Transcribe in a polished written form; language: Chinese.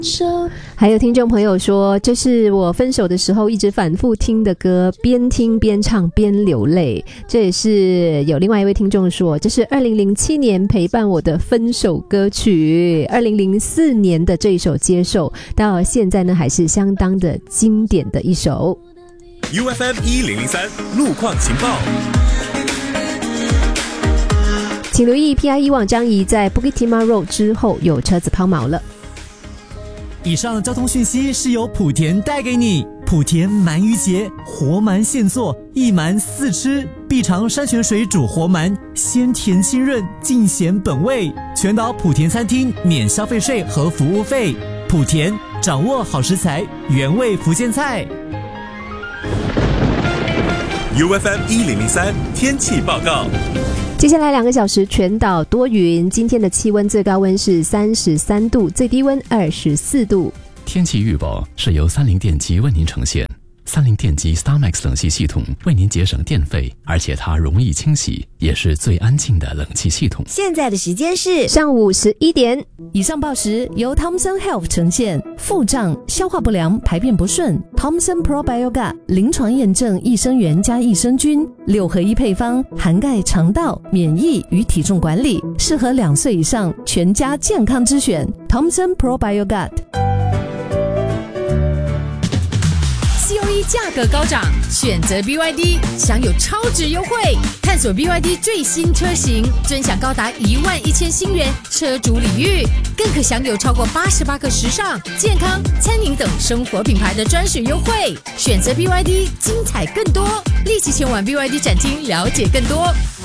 还有听众朋友说，这是我分手的时候一直反复听的歌，边听边唱边流泪。这也是有另外一位听众说，这是2007年陪伴我的分手歌曲，2004年的这一首接受，到现在呢还是相当的经典的一首。 UFM1003 路况情报， 请留意 PIE 往张仪在 Bukit Timah Road 之后有车子抛锚了。 以上交通讯息是由莆田带给你。莆田鳗鱼节，活鳗现做，一鳗四吃，必尝山泉水煮活鳗，鲜甜清润，尽显本味。全岛莆田餐厅免消费税和服务费。莆田掌握好食材，原味福建菜。 UFM1003 天气报告。 接下来2个小时全岛多云，今天的气温最高温是33度，最低温24度。 天气预报是由三菱电机为您呈现。三菱电机 StarMax 冷气系统为您节省电费，而且它容易清洗，也是最安静的冷气系统。 现在的时间是上午11点。 以上报时由 Thomson Health 呈现。腹胀、消化不良、排便不顺， Thomson Probiogat 临床验证益生元加益生菌6合1配方，涵盖肠道、免疫与体重管理，适合2岁以上全家健康之选。 Thomson Probiogat。 COE 价格高涨，选择 BYD 享有超值优惠。探索 BYD 最新车型，尊享高达11000新元车主礼遇，更可享有超过88个时尚、健康、餐饮等生活品牌的专属优惠。选择 BYD， 精彩更多，立即前往 BYD 展厅了解更多。